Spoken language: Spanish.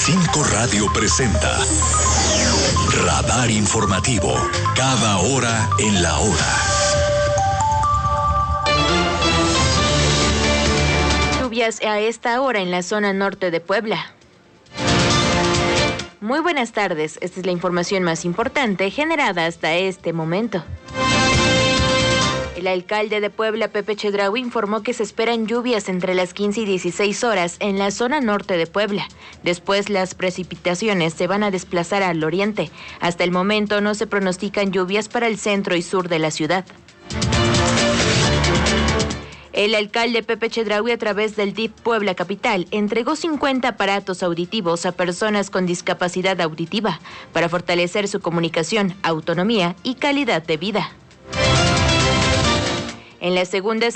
5 Radio presenta Radar Informativo, cada hora en la hora. Lluvias a esta hora en la zona norte de Puebla. Muy buenas tardes, esta es la información más importante generada hasta este momento. El alcalde de Puebla, Pepe Chedraui, informó que se esperan lluvias entre las 15 y 16 horas en la zona norte de Puebla. Después, las precipitaciones se van a desplazar al oriente. Hasta el momento no se pronostican lluvias para el centro y sur de la ciudad. El alcalde Pepe Chedraui, a través del DIF Puebla Capital, entregó 50 aparatos auditivos a personas con discapacidad auditiva para fortalecer su comunicación, autonomía y calidad de vida. En la segunda